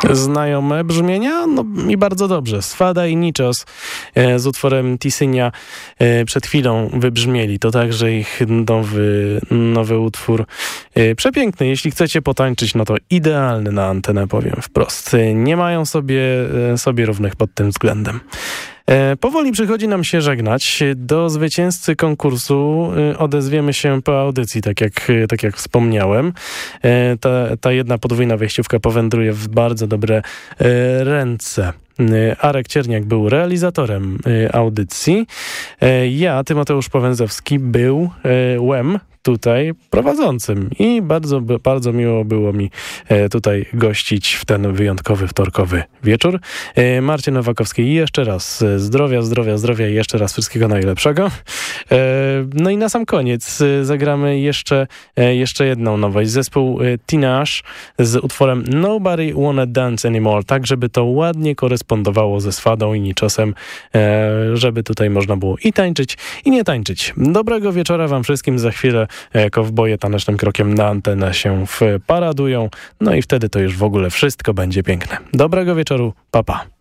Znajome brzmienia? No i bardzo dobrze. Swada i Nichos z utworem Tisynia przed chwilą wybrzmieli. To także ich nowy utwór. Przepiękny. Jeśli chcecie potańczyć, no to idealny na antenę, powiem wprost. Nie mają sobie równych pod tym względem. Powoli przychodzi nam się żegnać. Do zwycięzcy konkursu odezwiemy się po audycji, tak jak wspomniałem. Ta jedna podwójna wejściówka powędruje w bardzo dobre ręce. Arek Cierniak był realizatorem audycji. Ja, Tymoteusz Powęzowski, byłem tutaj prowadzącym i bardzo, bardzo miło było mi tutaj gościć w ten wyjątkowy wtorkowy wieczór. Marcin Nowakowski, jeszcze raz zdrowia i jeszcze raz wszystkiego najlepszego. No i na sam koniec zagramy jeszcze jedną nowość. Zespół Tinashe z utworem Nobody Wanna Dance Anymore, tak żeby to ładnie korespondowało ze Swadą i Nichosem, żeby tutaj można było i tańczyć, i nie tańczyć. Dobrego wieczora wam wszystkim. Za chwilę kowboje tanecznym krokiem na antenę się wparadują, no i wtedy to już w ogóle wszystko będzie piękne. Dobrego wieczoru, pa pa.